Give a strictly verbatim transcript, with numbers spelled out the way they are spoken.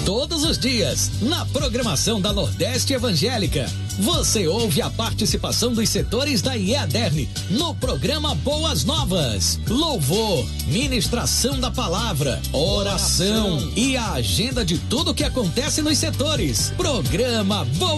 Todos os dias, na programação da Nordeste Evangélica, você ouve a participação dos setores da I E A D E R N no programa Boas Novas, louvor, ministração da palavra, oração e a agenda de tudo que acontece nos setores. Programa Boas